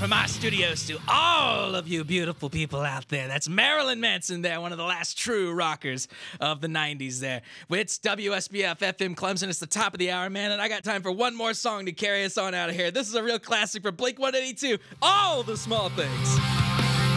from our studios to all of you beautiful people out there. That's Marilyn Manson there, one of the last true rockers of the 90s there. It's WSBF FM Clemson. It's the top of the hour, man, and I got time for one more song to carry us on out of here. This is a real classic for Blink 182, All the Small Things.